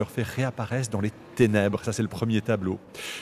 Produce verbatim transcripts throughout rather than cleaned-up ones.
Orphée réapparaissent dans les ténèbres. Ça, c'est le premier tableau.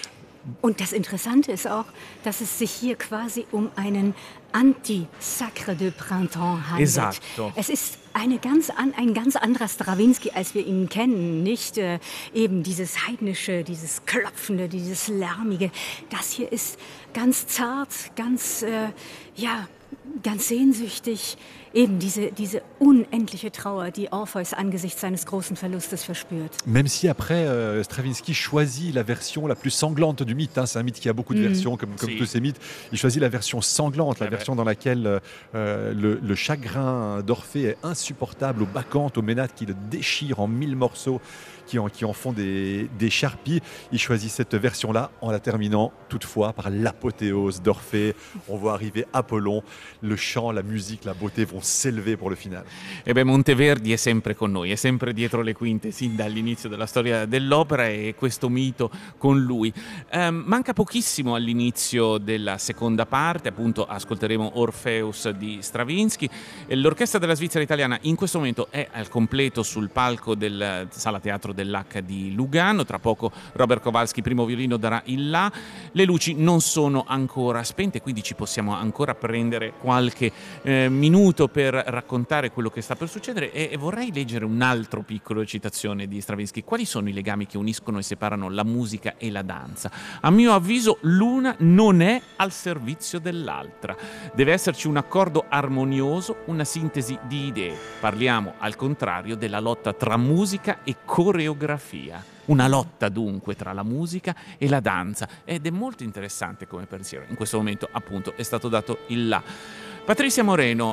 Und das Interessante ist auch, dass es sich hier quasi um einen Anti-Sacre de Printemps handelt. Esatto. Es ist eine ganz an, ein ganz anderer Strawinsky, als wir ihn kennen. Nicht äh, eben dieses heidnische, dieses klopfende, dieses lärmige. Das hier ist ganz zart, ganz, äh, ja, ganz sehnsüchtig. Eben diese, diese unendliche Trauer, die Orpheus angesichts seines großen Verlustes verspürt. Même si après, euh, Stravinsky choisit la version la plus sanglante du mythe, hein, c'est un mythe qui a beaucoup de Mm. versions, comme, comme Si. tous ces mythes, il choisit la version sanglante, la Eh version dans laquelle euh, le, le chagrin d'Orphée est insupportable, aux bacchantes, aux ménates qui le déchirent en mille morceaux, qui en, qui en font des, des charpies. Il choisit cette version-là en la terminant toutefois par l'apothéose d'Orphée. On voit arriver Apollon, le chant, la musique, la beauté vont s'élever pour le finale. E beh, Monteverdi è sempre con noi, è sempre dietro le quinte sin dall'inizio della storia dell'opera e questo mito con lui. Ehm, manca pochissimo all'inizio della seconda parte, appunto ascolteremo Orpheus di Stravinsky. E l'Orchestra della Svizzera Italiana in questo momento è al completo sul palco del Sala Teatro dell'H di Lugano. Tra poco Robert Kowalski, primo violino, darà il là. Le luci non sono ancora spente, quindi ci possiamo ancora prendere qualche eh, minuto per raccontare quello che sta per succedere e, e vorrei leggere un altro piccolo citazione di Stravinsky. Quali sono i legami che uniscono e separano la musica e la danza? A mio avviso l'una non è al servizio dell'altra. Deve esserci un accordo armonioso, una sintesi di idee. Parliamo al contrario della lotta tra musica e coreografia. Una lotta dunque tra la musica e la danza ed è molto interessante come pensiero. In questo momento appunto è stato dato il là. Patricia Moreno,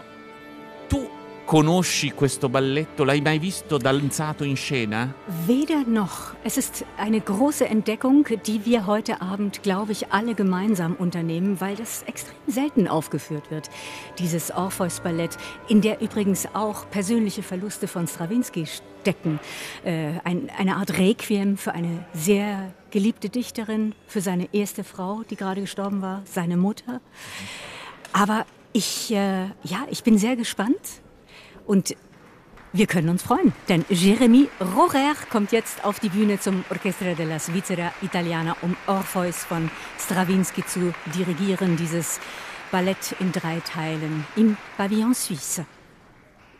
tu conosci questo balletto? L'hai mai visto danzato in scena? Weder noch. Es ist eine große Entdeckung, die wir heute Abend, glaube ich, alle gemeinsam unternehmen, weil das extrem selten aufgeführt wird. Dieses Orpheus-Ballett, in der übrigens auch persönliche Verluste von Strawinsky stecken. Äh, ein, eine Art Requiem für eine sehr geliebte Dichterin, für seine erste Frau, die gerade gestorben war, seine Mutter. Aber ich, äh, ja, ich bin sehr gespannt. Und wir können uns freuen, denn Jérémy Rohrer kommt jetzt auf die Bühne zum Orchestra della Svizzera Italiana, um Orpheus von Strawinsky zu dirigieren, dieses Ballett in drei Teilen im Pavillon Suisse.